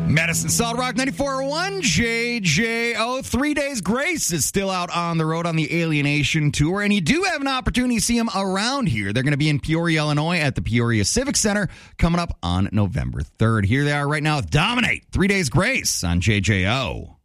Medicine Solid Rock 94.1 JJO. 3 Days Grace is still out on the road on the Alienation Tour, and you do have an opportunity to see them around here. They're going to be in Peoria, Illinois at the Peoria Civic Center coming up on November 3rd. Here they are right now with Dominate. 3 Days Grace on JJO.